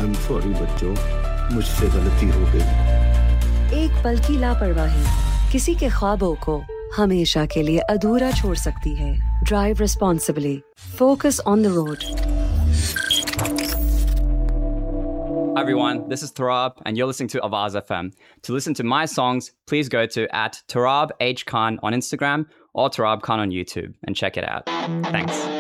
Sorry बच्चों, मुझसे गलती हो गई। एक पल की लापरवाही किसी के ख्वाबों को हमेशा के लिए अधूरा छोड़ सकती है। Drive responsibly. Focus on the road. Hi everyone, this is Tarab and you're listening to Avaz FM. To listen to my songs, please go to @TarabHKhan on Instagram or Tarab Khan on YouTube and check it out. Thanks.